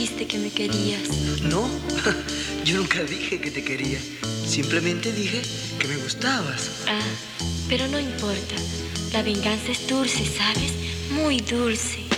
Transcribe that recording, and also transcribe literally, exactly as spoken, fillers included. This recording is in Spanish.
dijiste que me querías. No, yo nunca dije que te quería. Simplemente dije que me gustabas. Ah, pero no importa. La venganza es dulce, ¿sabes? Muy dulce.